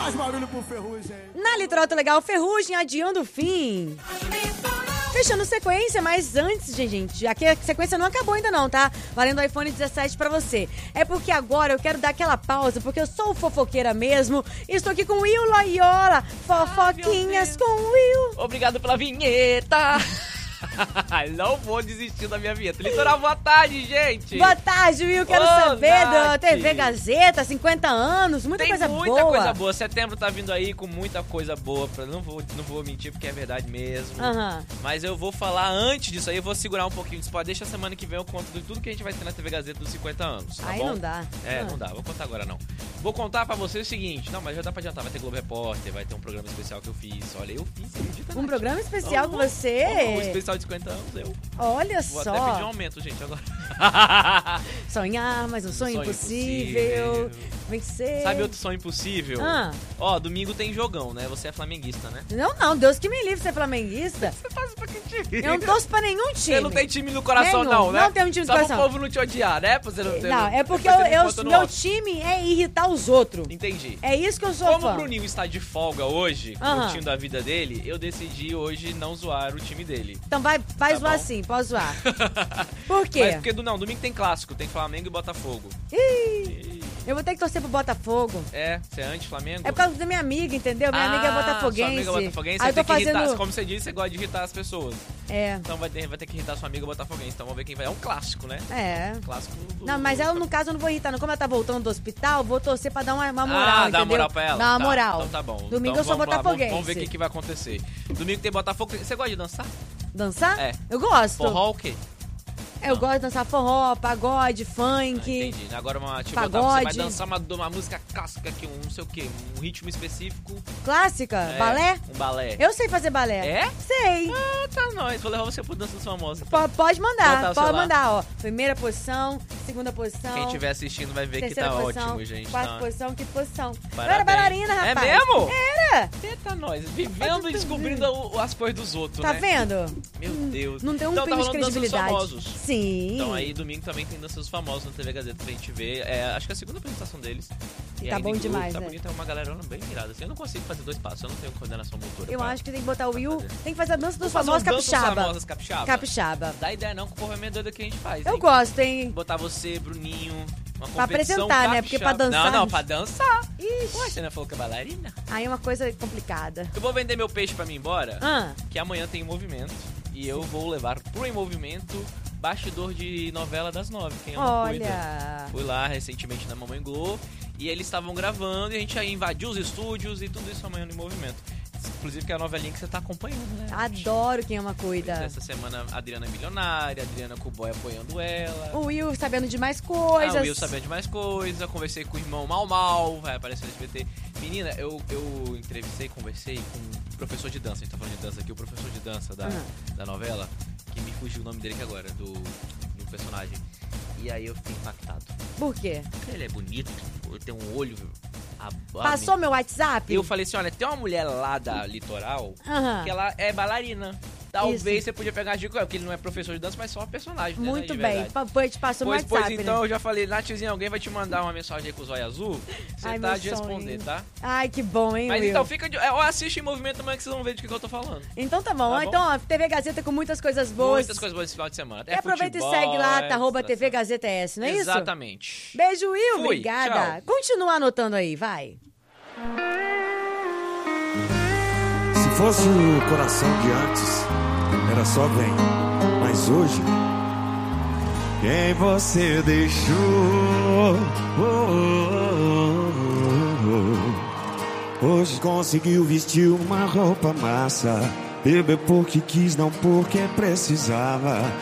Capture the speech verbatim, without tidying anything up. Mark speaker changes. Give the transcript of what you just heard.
Speaker 1: Faz barulho pro Ferrugem.
Speaker 2: Na Litoral Tá Legal, Ferrugem adiando o fim. Fechando sequência, mas antes, gente, aqui a sequência não acabou ainda não, tá? Valendo o iPhone dezessete pra você. É porque agora eu quero dar aquela pausa, porque eu sou fofoqueira mesmo. E estou aqui com o Will Loyola. Fofoquinhas com o Will.
Speaker 3: Obrigado pela vinheta. Não vou desistir da minha vinheta. Litoral, boa tarde, gente.
Speaker 2: Boa tarde, Will. Quero
Speaker 3: Ô,
Speaker 2: saber
Speaker 3: Nath.
Speaker 2: da T V Gazeta, cinquenta anos, muita
Speaker 3: Tem
Speaker 2: coisa
Speaker 3: muita
Speaker 2: boa.
Speaker 3: coisa boa. Setembro tá vindo aí com muita coisa boa. Pra... Não, vou, não vou mentir porque é verdade mesmo.
Speaker 2: Aham.
Speaker 3: Mas eu vou falar antes disso aí. Eu vou segurar um pouquinho de spoiler. Deixa a semana que vem eu conto de tudo que a gente vai ter na T V Gazeta dos cinquenta anos. Tá
Speaker 2: Aí
Speaker 3: bom?
Speaker 2: não dá.
Speaker 3: É,
Speaker 2: Ah.
Speaker 3: não dá. Vou contar agora não. Vou contar pra vocês o seguinte. Não, mas já dá pra adiantar. Vai ter Globo Repórter. Vai ter um programa especial que eu fiz. Olha, eu fiz. Acredita,
Speaker 2: Um
Speaker 3: Nath?
Speaker 2: programa especial
Speaker 3: Oh,
Speaker 2: com você.
Speaker 3: Oh, um especial de cinquenta anos, eu.
Speaker 2: Olha
Speaker 3: Vou
Speaker 2: só.
Speaker 3: até pedir um aumento, gente, agora.
Speaker 2: Sonhar, mas um sonho,
Speaker 3: Sonho
Speaker 2: impossível.
Speaker 3: impossível.
Speaker 2: Vencer.
Speaker 3: Sabe outro sonho impossível?
Speaker 2: Ah.
Speaker 3: Ó, domingo tem jogão, né? Você é flamenguista, né?
Speaker 2: Não, não, Deus que me livre ser flamenguista.
Speaker 3: Você faz pra que time?
Speaker 2: Eu não torço pra nenhum time.
Speaker 3: Você não tem time no coração,
Speaker 2: Nenhum,
Speaker 3: não, né?
Speaker 2: não tenho um time no
Speaker 3: Só
Speaker 2: coração.
Speaker 3: pro povo não te odiar, né? Pra você não ter...
Speaker 2: Não, é porque
Speaker 3: depois
Speaker 2: eu,
Speaker 3: você me
Speaker 2: eu-
Speaker 3: conta no
Speaker 2: meu
Speaker 3: off.
Speaker 2: time é irritar os outros.
Speaker 3: Entendi.
Speaker 2: É isso que eu sou
Speaker 3: Como
Speaker 2: fã.
Speaker 3: o Bruninho está de folga hoje,
Speaker 2: Aham.
Speaker 3: curtindo a vida dele, eu decidi hoje não zoar o time dele.
Speaker 2: Então vai, vai
Speaker 3: Tá
Speaker 2: zoar
Speaker 3: bom.
Speaker 2: sim, pode zoar. Por quê?
Speaker 3: Mas porque, do- não, domingo tem clássico, tem Flamengo e Botafogo.
Speaker 2: Ih, eu vou ter que torcer pro Botafogo.
Speaker 3: É, você é anti-Flamengo?
Speaker 2: É por causa da minha amiga, entendeu? Minha amiga é
Speaker 3: Ah,
Speaker 2: botafoguense.
Speaker 3: Sua amiga é botafoguense,
Speaker 2: Aí
Speaker 3: você
Speaker 2: eu tô
Speaker 3: tem que irritar,
Speaker 2: fazendo...
Speaker 3: como você disse, você gosta de irritar as pessoas.
Speaker 2: É,
Speaker 3: Então vai ter, vai ter que irritar sua amiga botafoguense. Então vamos ver quem vai. É um clássico, né?
Speaker 2: é.
Speaker 3: Clássico do...
Speaker 2: Não, mas ela, no caso, eu não vou irritar, não. Como ela tá voltando do hospital, vou torcer pra dar uma, uma moral,
Speaker 3: Ah,
Speaker 2: entendeu?
Speaker 3: dá uma moral pra ela?
Speaker 2: Dá uma
Speaker 3: Tá,
Speaker 2: moral.
Speaker 3: Então tá bom.
Speaker 2: Domingo
Speaker 3: Então
Speaker 2: eu sou
Speaker 3: vamos lá,
Speaker 2: botafoguense.
Speaker 3: Vamos, vamos ver o que, que vai acontecer. Domingo tem Botafogo. Você gosta de dançar?
Speaker 2: Dançar?
Speaker 3: É.
Speaker 2: Eu gosto.
Speaker 3: Forró o quê?
Speaker 2: Eu
Speaker 3: Não.
Speaker 2: gosto de dançar forró, pagode,
Speaker 3: Ah,
Speaker 2: funk.
Speaker 3: entendi. Agora uma, deixa eu botar,
Speaker 2: Pagode.
Speaker 3: você vai dançar uma, uma música clássica aqui, um não sei o quê, um ritmo específico.
Speaker 2: Clássica?
Speaker 3: É,
Speaker 2: Balé?
Speaker 3: Um balé.
Speaker 2: Eu sei fazer balé.
Speaker 3: É?
Speaker 2: Sei.
Speaker 3: Ah, tá nóis. Vou levar você pro Dança dos Famosos.
Speaker 2: P- pode
Speaker 3: Botar
Speaker 2: mandar,
Speaker 3: o
Speaker 2: pode
Speaker 3: celular.
Speaker 2: mandar, ó. Primeira posição, segunda posição.
Speaker 3: Quem estiver assistindo vai ver que
Speaker 2: terceira
Speaker 3: tá
Speaker 2: posição,
Speaker 3: ótimo, gente.
Speaker 2: quarta
Speaker 3: Tá.
Speaker 2: posição, quinta posição. Eu era
Speaker 3: Parabéns.
Speaker 2: bailarina, rapaz.
Speaker 3: É mesmo?
Speaker 2: Era.
Speaker 3: Eita, nós. Vivendo e descobrindo o- as coisas dos outros,
Speaker 2: Tá
Speaker 3: né?
Speaker 2: vendo?
Speaker 3: Meu Deus.
Speaker 2: Não tem um
Speaker 3: então, tá
Speaker 2: pingo de
Speaker 3: rolando Dança dos
Speaker 2: credibilidade.
Speaker 3: Famosos.
Speaker 2: Sim.
Speaker 3: Então aí domingo também tem Dança dos Famosos na T V Gazeta pra gente ver. É, acho que é a segunda apresentação deles. E
Speaker 2: Tá
Speaker 3: ainda
Speaker 2: bom
Speaker 3: em grupo,
Speaker 2: demais,
Speaker 3: Tá
Speaker 2: né?
Speaker 3: bonito, é uma galera bem irada. Assim, eu não consigo fazer dois passos, eu não tenho coordenação motora.
Speaker 2: Eu
Speaker 3: pra-
Speaker 2: acho que tem que botar o
Speaker 3: pra
Speaker 2: Will.
Speaker 3: fazer.
Speaker 2: Tem que fazer a dança dos
Speaker 3: Vamos fazer
Speaker 2: famosos
Speaker 3: um Dança dos
Speaker 2: capixaba.
Speaker 3: Famosos capixaba.
Speaker 2: Capixaba.
Speaker 3: Dá ideia não, que o povo é meio doido que a gente faz.
Speaker 2: Eu
Speaker 3: hein?
Speaker 2: gosto, hein?
Speaker 3: Botar você, Bruninho, uma
Speaker 2: Pra
Speaker 3: competição
Speaker 2: apresentar, né? Porque pra
Speaker 3: capixaba.
Speaker 2: dançar-
Speaker 3: Não, não, pra dançar.
Speaker 2: Ixi.
Speaker 3: Ué, você não falou que é bailarina?
Speaker 2: Aí é uma coisa complicada.
Speaker 3: Eu vou vender meu peixe pra mim embora,
Speaker 2: Ah,
Speaker 3: que amanhã tem movimento. E eu vou levar pro Em Movimento bastidor de novela das nove. Quem ama cuida.
Speaker 2: olha.
Speaker 3: Fui lá recentemente na Mamãe Globo e eles estavam gravando e a gente aí invadiu os estúdios e tudo isso amanhã no Em Movimento. Inclusive que é a novelinha que você tá acompanhando, né?
Speaker 2: Adoro quem ama
Speaker 3: Pois é,
Speaker 2: cuida.
Speaker 3: essa semana a Adriana é milionária, a Adriana com o boy apoiando ela.
Speaker 2: O Will sabendo de mais coisas.
Speaker 3: Ah, o Will sabendo de mais coisa, conversei com o irmão Mal Mal, vai aparecer no S B T. Menina, eu, eu entrevistei, conversei com um professor de dança, a gente tá falando de dança aqui, o professor de dança da,
Speaker 2: Ah.
Speaker 3: da novela, que me fugiu o nome dele aqui agora, do, do personagem. E aí eu fiquei impactado.
Speaker 2: Por quê?
Speaker 3: Ele é bonito, ele tem um olho... A, a-
Speaker 2: Passou meu WhatsApp?
Speaker 3: Eu falei assim, olha, tem uma mulher lá da Litoral
Speaker 2: Aham.
Speaker 3: que ela é bailarina. Talvez
Speaker 2: Isso.
Speaker 3: você podia pegar a dica, porque ele não é professor de dança, mas só um personagem, né,
Speaker 2: Muito
Speaker 3: de
Speaker 2: bem.
Speaker 3: verdade.
Speaker 2: Pa- Pois passou
Speaker 3: Pois,
Speaker 2: meu
Speaker 3: pois
Speaker 2: WhatsApp,
Speaker 3: então,
Speaker 2: né?
Speaker 3: eu já falei, Nathzinha, alguém vai te mandar uma mensagem aí com o zóio azul, você
Speaker 2: Ai,
Speaker 3: tá
Speaker 2: meu
Speaker 3: de responder,
Speaker 2: sonho.
Speaker 3: tá?
Speaker 2: Ai, que bom, hein,
Speaker 3: Mas
Speaker 2: Will?
Speaker 3: então, fica de... é, ou assiste em movimento também que vocês vão ver do que, que eu tô falando.
Speaker 2: Então tá bom.
Speaker 3: Tá
Speaker 2: Ó,
Speaker 3: bom?
Speaker 2: Então, ó, T V Gazeta com muitas coisas boas.
Speaker 3: Muitas coisas boas esse final de semana.
Speaker 2: E
Speaker 3: É
Speaker 2: aproveita
Speaker 3: futebol,
Speaker 2: e segue lá, tá,
Speaker 3: é
Speaker 2: arroba
Speaker 3: distração.
Speaker 2: T V Gazeta S, não é isso?
Speaker 3: Exatamente.
Speaker 2: Beijo, Will.
Speaker 3: Fui,
Speaker 2: Obrigada.
Speaker 3: tchau.
Speaker 2: Continua anotando aí, vai.
Speaker 1: Se fosse o coração de antes, era só bem. Mas hoje, quem você deixou? Hoje conseguiu vestir uma roupa massa. Beber porque quis, não porque precisava.